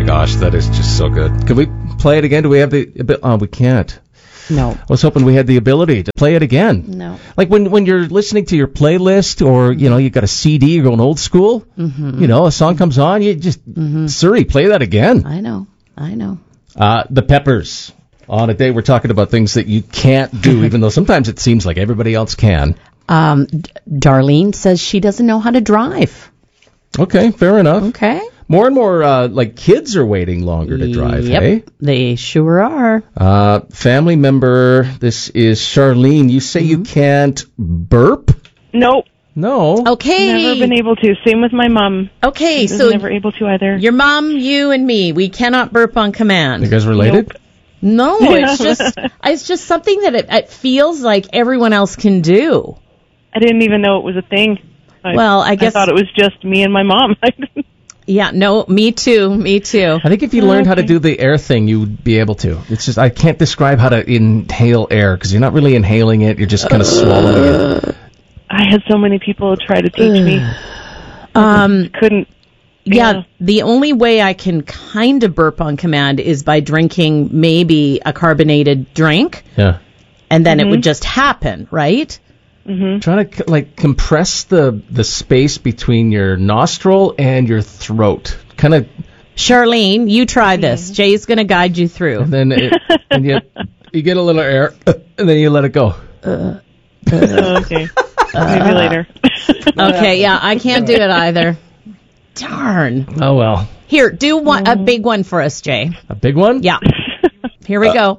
gosh, that is just so good. Can we play it again? Do we have the... Oh, we can't. No. I was hoping we had the ability to play it again. No. Like when you're listening to your playlist or, you got a CD, you're going old school, a song comes on, you just, Siri, play that again. I know. The Peppers. On a day we're talking about things that you can't do, even though sometimes it seems like everybody else can. Darlene says she doesn't know how to drive. Okay, fair enough. Okay. More and more, kids are waiting longer to drive, yep, hey? They sure are. Family member, this is Charlene. You say you can't burp? Nope. No. Okay. Never been able to. Same with my mom. Okay, so... Never able to either. Your mom, you, and me, we cannot burp on command. You guys related? Nope. No, it's just something that it feels like everyone else can do. I didn't even know it was a thing. I guess... I thought it was just me and my mom. Yeah, no, me too. I think if you learned how to do the air thing, you would be able to. It's just, I can't describe how to inhale air, because you're not really inhaling it, you're just kind of swallowing it. I had so many people try to teach me. Couldn't. Yeah, the only way I can kind of burp on command is by drinking maybe a carbonated drink. Yeah. And then it would just happen, right? Mm-hmm. Try to compress the space between your nostril and your throat. Kind of. Charlene, you try this. Jay's going to guide you through. And then you get a little air, and then you let it go. Okay. Maybe later. Okay, yeah, I can't do it either. Darn. Oh, well. Here, do a big one for us, Jay. A big one? Yeah. Here we go.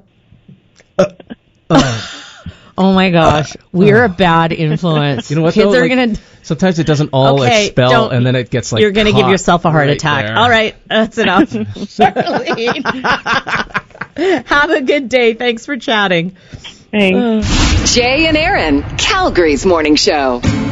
Oh, my gosh. We're a bad influence. You know what, Kids though? are going to... Sometimes it doesn't all expel, and then it gets You're going to give yourself a heart attack. There. All right. That's enough. Charlene. Have a good day. Thanks for chatting. Thanks. Jay and Aaron, Calgary's Morning Show.